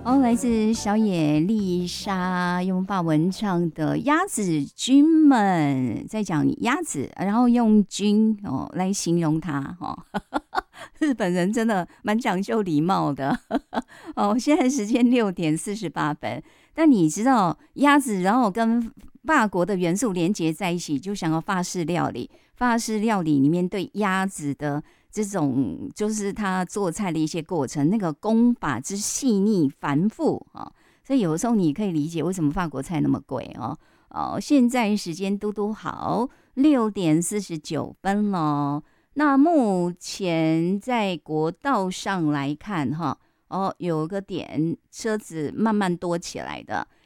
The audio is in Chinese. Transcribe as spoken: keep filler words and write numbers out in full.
哦，来自小野丽莎用法文唱的《鸭子君们》，在讲鸭子，然后用君哦来形容它哦。日本人真的蛮讲究礼貌的哦。现在时间六点四十八分，但你知道鸭子，然后跟法国的元素连接在一起，就想要法式料理。法式料理里面对鸭子的这种，就是他做菜的一些过程，那个功法之细腻繁复啊，所以有的时候你可以理解为什么法国菜那么贵哦。哦，现在时间嘟嘟好，六点四十九分咯。那目前在国道上来看哈，哦，有个点车子慢慢多起来的，